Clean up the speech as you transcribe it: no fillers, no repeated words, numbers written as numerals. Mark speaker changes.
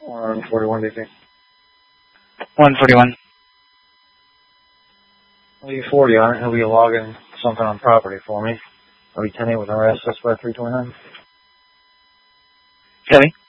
Speaker 1: 141 DC.
Speaker 2: 141.
Speaker 1: I'll leave 40 on it. He'll be logging something on property for me. I'll be 10-8 with an arrest suspect 329.
Speaker 2: Copy.